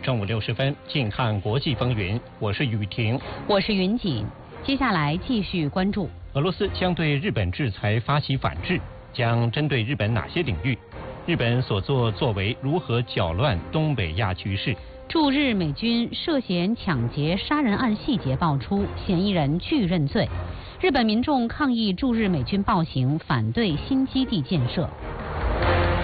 正午60分，近看国际风云，我是雨婷， 我是云锦。接下来继续关注。 俄罗斯将对日本制裁发起反制，将针对日本哪些领域？日本所作为如何搅乱东北亚局势？ 驻日美军涉嫌抢劫杀人案细节爆出，嫌疑人拒认罪。日本民众抗议驻日美军暴行，反对新基地建设。